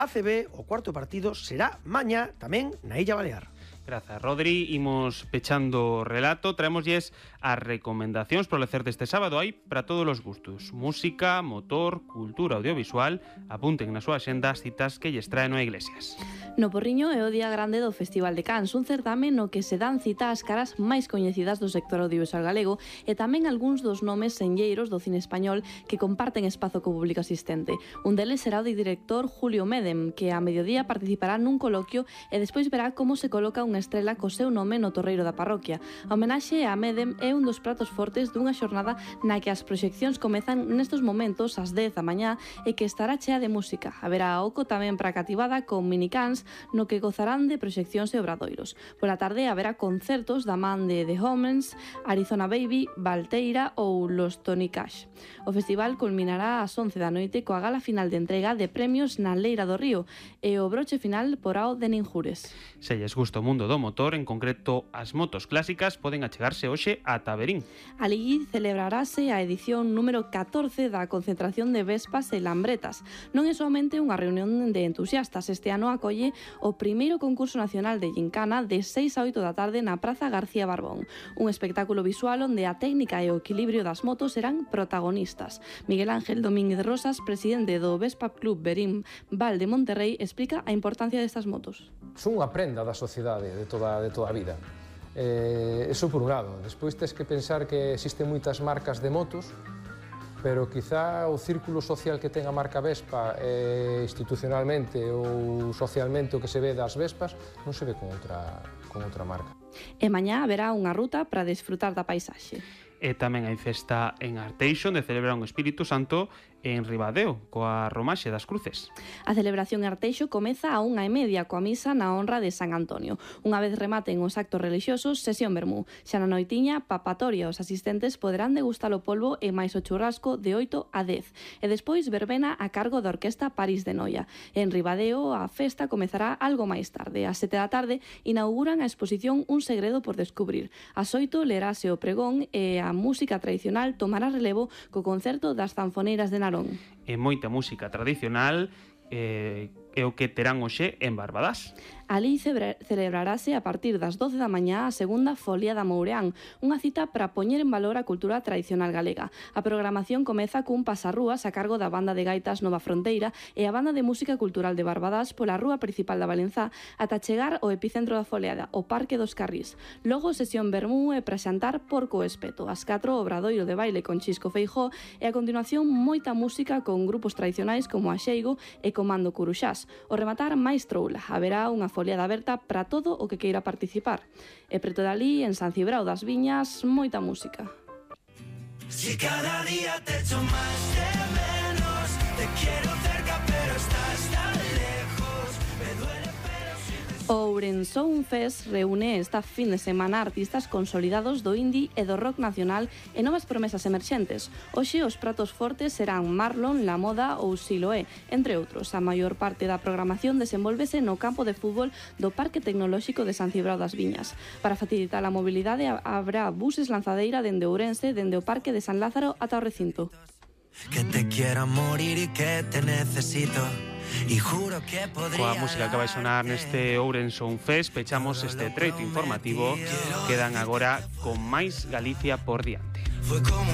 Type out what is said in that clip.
ACB, o cuarto partido será mañá tamén na Illa Balear. Grazas, Rodri. Imos pechando o relato. Traémoslles as recomendacións para o lecer deste sábado. Hai para todos os gustos. Música, motor, cultura audiovisual. Apunten na súa xenda as citas que lles traen a Iglesias. No Porriño é o día grande do Festival de Cans, un certame no que se dan cita ás caras máis coñecidas do sector audiovisual galego e tamén algúns dos nomes senlleiros do cine español que comparten espazo co público asistente. Un deles será o de director Julio Medem, que a mediodía participará nun coloquio e despois verá como se coloca unha estrela co seu nome no torreiro da parroquia. A homenaxe a Medem é un dos pratos fortes dunha xornada na que as proxeccións comezan nestos momentos ás 10 da mañá e que estará chea de música. Haberá oco tamén para cativada con minicans no que gozarán de proxeccións e obradoiros. Pola tarde haberá concertos da man de The Homens, Arizona Baby, Valteira ou Los Tony Cash. O festival culminará ás 11 da noite coa gala final de entrega de premios na Leira do Río e o broche final porá o de Ninjures. Se lles gusta o mundo do motor, en concreto as motos clásicas, poden achegarse hoxe a Taberín. Alí celebrarase a edición número 14 da concentración de Vespas e Lambretas. Non é somente unha reunión de entusiastas, este ano acolle o primeiro concurso nacional de gincana de 6 a 8 da tarde na Praza García Barbón. Un espectáculo visual onde a técnica e o equilibrio das motos serán protagonistas. Miguel Ángel Domínguez Rosas, presidente do Vespa Club Berín Val de Monterrey, explica a importancia destas motos. Son unha prenda da sociedade de toda a vida. Eso por un lado. Despois tens que pensar que existen moitas marcas de motos, pero quizá o círculo social que ten a marca Vespa institucionalmente ou socialmente o que se ve das Vespas non se ve con outra marca. E mañá haberá unha ruta para desfrutar da paisaxe. E tamén hai festa en Arteixo, de celebrar un Espírito Santo en Ribadeo, coa romaxe das cruces. A celebración en Arteixo comeza a 1:30 coa misa na honra de San Antonio. Unha vez rematen os actos relixiosos, sesión vermú. Xa na noitiña, papatoria, os asistentes poderán degustar o polvo e máis o churrasco de 8 a 10. E despois verbena a cargo da Orquesta París de Noia. En Ribadeo, a festa comezará algo máis tarde. Ás 7 da tarde inauguran a exposición Un segredo por descubrir. Ás 8 lerase o pregón e a música tradicional tomará relevo co concerto das zanfoneiras de Narón. E moita música tradicional é o que terán hoxe en Barbadás. Alí celebrarase a partir das 12 da mañá a segunda Folia da Moureán, unha cita para poñer en valor a cultura tradicional galega. A programación comeza cun pasarrúas a cargo da banda de gaitas Nova Fronteira e a banda de música cultural de Barbadás pola rúa principal da Valenzá ata chegar ao epicentro da foliada, o Parque dos Carrís. Logo sesión vermú e para xantar porco espeto. Ás 4 obradoiro de baile con Chisco Feijó e a continuación moita música con grupos tradicionais como a Xeigo e Comando Curuxás. O rematar máis troula. Haberá unha foliada aberta para todo o que queira participar. E preto dali, en San Cibrao das Viñas, moita música. Si cada día te echo más de menos, te quiero cerca pero estás tan lejos, me duele pero si O Ourensoun Fest reúne esta fin de semana artistas consolidados do indie e do rock nacional e novas promesas emerxentes. Hoxe os pratos fortes serán Marlon, La Moda ou Siloé, entre outros. A maior parte da programación desenvolvese no campo de fútbol do Parque Tecnolóxico de San Cibrao das Viñas. Para facilitar a mobilidade habrá buses lanzadeira dende Ourense, dende o Parque de San Lázaro ata o recinto. Que te quiera morir y que te necesito. Coa música que vai sonar neste Ourensoun Fest pechamos este treito informativo. Quedan agora con máis Galicia por diante.